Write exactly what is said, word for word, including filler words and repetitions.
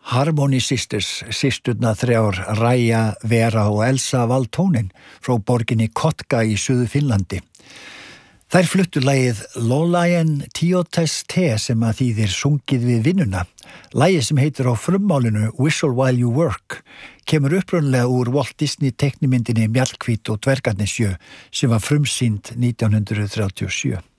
Harmony Sisters, systurna þrjár Raja, Vera og Elsa Valtonen frá borginni Kotka í Suður Finnlandi. Þær fluttu lagið Lolaien Tiotes Te sem að þýðir sungið við vinnuna. Lagið sem heitir á frummálinu Whistle While You Work kemur upprunlega úr Walt Disney teiknimyndinni Mjallhvít og dvergarnir sjö sem var frumsýnd nítján hundrað þrjátíu og sjö.